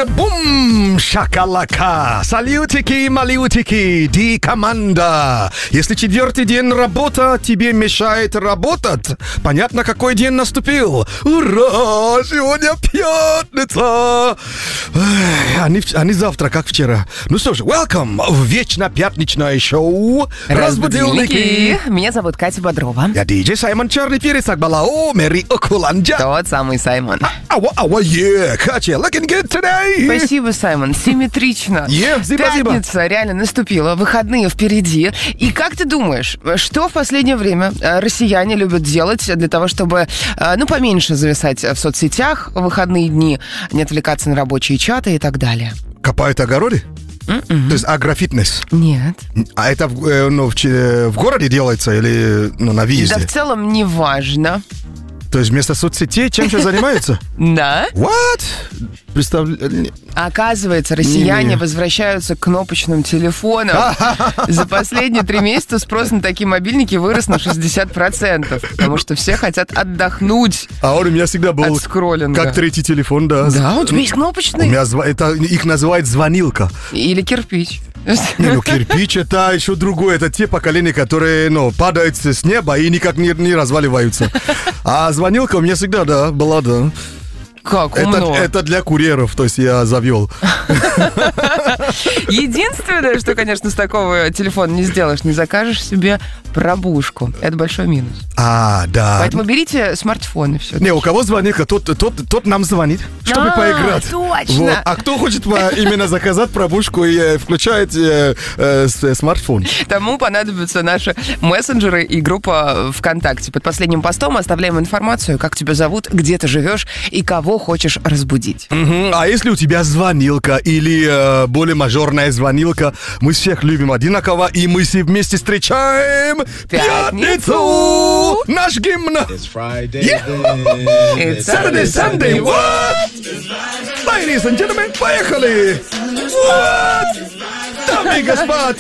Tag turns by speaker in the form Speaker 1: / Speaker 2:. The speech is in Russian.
Speaker 1: Бум! Шакалака! Салютики, малютики! Ди команда! Если 4-й день работа тебе мешает работать, понятно, какой день наступил. Ура! Сегодня пятница! Они завтра, как вчера. Ну что ж, welcome в вечно пятничное шоу
Speaker 2: «Разбудильники». Меня зовут Катя Бодрова.
Speaker 1: Я диджей Саймон Чарли Перец Акбалао Мэри Окуланджа.
Speaker 2: Тот самый Саймон.
Speaker 1: Катя, looking good today.
Speaker 2: Спасибо, Саймон. Симметрично.
Speaker 1: Спасибо.
Speaker 2: Пятница реально наступила, выходные впереди. И как ты думаешь, что в последнее время россияне любят делать для того, чтобы, поменьше зависать в соцсетях в выходные дни, не отвлекаться на рабочие чаты и так далее?
Speaker 1: Копают огороды? То есть агрофитнес?
Speaker 2: Нет.
Speaker 1: А это в городе делается или на въезде?
Speaker 2: Да в целом не важно.
Speaker 1: То есть вместо соцсетей чем еще занимаются?
Speaker 2: Да.
Speaker 1: What?
Speaker 2: Оказывается, россияне возвращаются к кнопочным телефонам. За последние 3 месяца спрос на такие мобильники вырос на 60%, потому что все хотят отдохнуть.
Speaker 1: А он у меня всегда был
Speaker 2: от скроллинга.
Speaker 1: Как 3-й телефон, да.
Speaker 2: Да, у тебя есть кнопочный?
Speaker 1: Их называют звонилка.
Speaker 2: Или кирпич.
Speaker 1: Кирпич это еще другое. Это те поколения, которые падают с неба и никак не разваливаются. А звонилка у меня всегда, была, да.
Speaker 2: Как умно.
Speaker 1: Это для курьеров, то есть я завел.
Speaker 2: Единственное, что, конечно, с такого телефона не сделаешь, не закажешь себе пробушку. Это большой минус.
Speaker 1: Да.
Speaker 2: Поэтому берите смартфоны все.
Speaker 1: Не, у кого звонилка, тот нам звонит, чтобы поиграть.
Speaker 2: Точно.
Speaker 1: Вот. А кто хочет именно заказать пробушку и включать смартфон?
Speaker 2: Тому понадобятся наши мессенджеры и группа ВКонтакте. Под последним постом оставляем информацию, как тебя зовут, где ты живешь и кого хочешь разбудить.
Speaker 1: А если у тебя звонилка или более мажорная звонилка, мы всех любим одинаково, и мы все вместе встречаем пятницу! Наш гимн!
Speaker 2: It's Saturday,
Speaker 1: Sunday, what? Ladies and gentlemen, поехали! What? Дамы и господа,